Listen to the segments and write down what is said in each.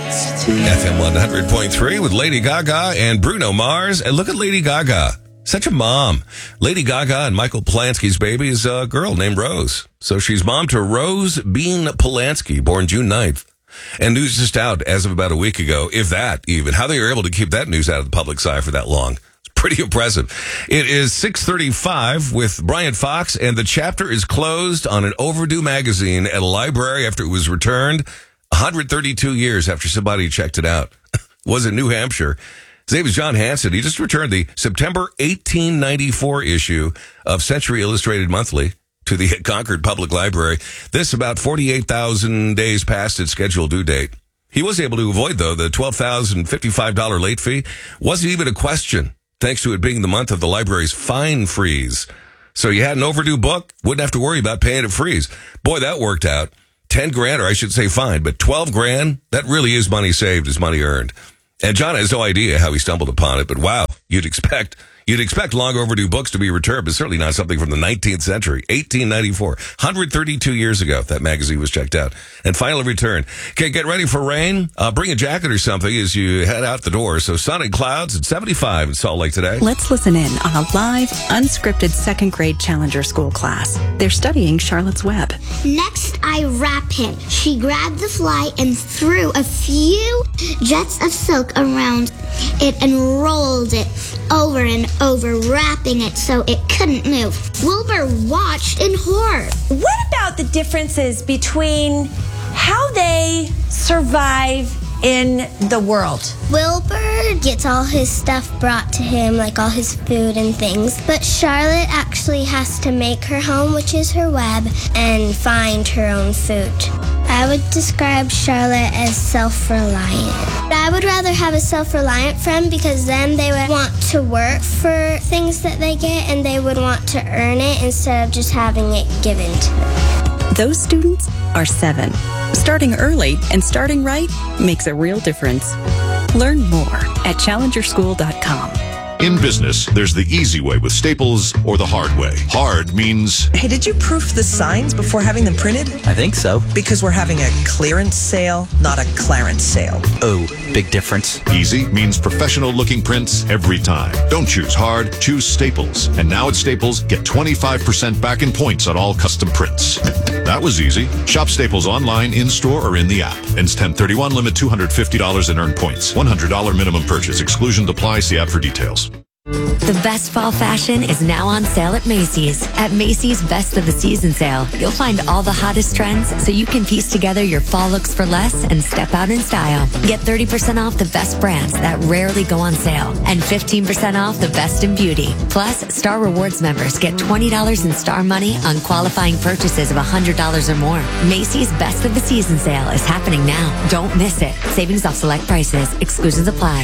FM 100.3 with Lady Gaga and Bruno Mars. And look at Lady Gaga. Such a mom. Lady Gaga and Michael Polanski's baby is a girl named Rose. So she's mom to Rose Bean Polanski, born June 9th. And news just out as of about a week ago, if that even. How they were able to keep that news out of the public's eye for that long. It's pretty impressive. It is 6:35 with Brian Fox, and the chapter is closed on an overdue magazine at a library after it was returned 132 years after somebody checked it out. Was in New Hampshire. His name is John Hanson. He just returned the September 1894 issue of Century Illustrated Monthly to the Concord Public Library. This about 48,000 days past its scheduled due date. He was able to avoid, though, the $12,055 late fee. Wasn't even a question, thanks to it being the month of the library's fine freeze. So you had an overdue book, wouldn't have to worry about paying it freeze. Boy, that worked out. 10 grand, or I should say fine, but 12 grand, that really is money saved, is money earned. And John has no idea how he stumbled upon it, but wow, you'd expect long overdue books to be returned, but certainly not something from the 19th century, 1894, 132 years ago, that magazine was checked out and finally returned. Okay, get ready for rain. Bring a jacket or something as you head out the door. So sun and clouds at 75 in Salt Lake today. Let's listen in on a live, unscripted second grade Challenger School class. They're studying Charlotte's Web. Next, I wrap him. She grabbed the fly and threw a few jets of silk around it and rolled it over and over, wrapping it so it couldn't move. Wilbur watched in horror. What about the differences between how they survive in the world? Wilbur gets all his stuff brought to him, like all his food and things. But Charlotte actually has to make her home, which is her web, and find her own food. I would describe Charlotte as self-reliant. I would rather have a self-reliant friend because then they would want to work for things that they get and they would want to earn it instead of just having it given to them. Those students are 7. Starting early and starting right makes a real difference. Learn more at challengerschool.com. In business, there's the easy way with Staples or the hard way. Hard means... Hey, did you proof the signs before having them printed? I think so. Because we're having a clearance sale, not a clarence sale. Oh, big difference. Easy means professional-looking prints every time. Don't choose hard, choose Staples. And now at Staples, get 25% back in points on all custom prints. That was easy. Shop Staples online, in-store, or in the app. Ends 10/31, limit $250 in earned points. $100 minimum purchase. Exclusion applies. See app for details. The best fall fashion is now on sale at Macy's. At Macy's Best of the Season sale, you'll find all the hottest trends so you can piece together your fall looks for less and step out in style. Get 30% off the best brands that rarely go on sale and 15% off the best in beauty. Plus, Star Rewards members get $20 in Star Money on qualifying purchases of $100 or more. Macy's Best of the Season sale is happening now. Don't miss it. Savings off select prices. Exclusions apply.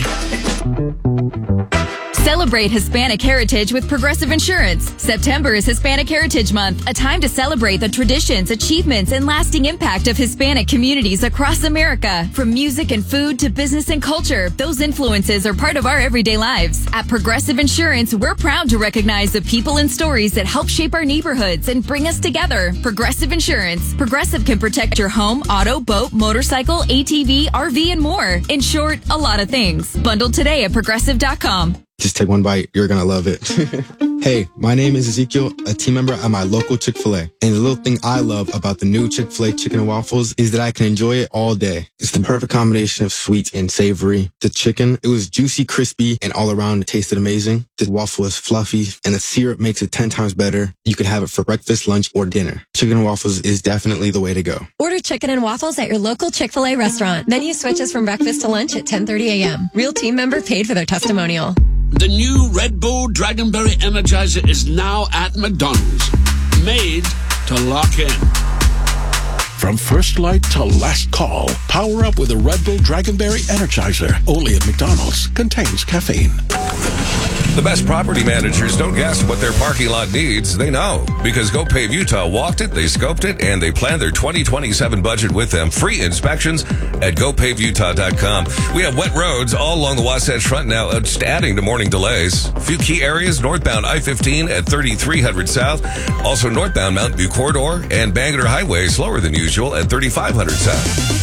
Celebrate Hispanic heritage with Progressive Insurance. September is Hispanic Heritage Month, a time to celebrate the traditions, achievements, and lasting impact of Hispanic communities across America. From music and food to business and culture, those influences are part of our everyday lives. At Progressive Insurance, we're proud to recognize the people and stories that help shape our neighborhoods and bring us together. Progressive Insurance. Progressive can protect your home, auto, boat, motorcycle, ATV, RV, and more. In short, a lot of things. Bundle today at progressive.com. Just take one bite. You're going to love it. Hey, my name is Ezekiel, a team member at my local Chick-fil-A. And the little thing I love about the new Chick-fil-A chicken and waffles is that I can enjoy it all day. It's the perfect combination of sweet and savory. The chicken, it was juicy, crispy, and all around it tasted amazing. The waffle is fluffy, and the syrup makes it 10 times better. You could have it for breakfast, lunch, or dinner. Chicken and waffles is definitely the way to go. Order chicken and waffles at your local Chick-fil-A restaurant. Menu switches from breakfast to lunch at 10:30 a.m. Real team member paid for their testimonial. The new Red Bull Dragonberry Energizer is now at McDonald's. Made to lock in. From first light to last call, power up with a Red Bull Dragonberry Energizer. Only at McDonald's. Contains caffeine. The best property managers don't guess what their parking lot needs. They know, because GoPave Utah walked it, they scoped it, and they planned their 2027 budget with them. Free inspections at GoPaveUtah.com. We have wet roads all along the Wasatch Front now, just adding to morning delays. A few key areas, northbound I-15 at 3300 South. Also northbound Mountain View Corridor and Bangor Highway slower than usual at 3500 South.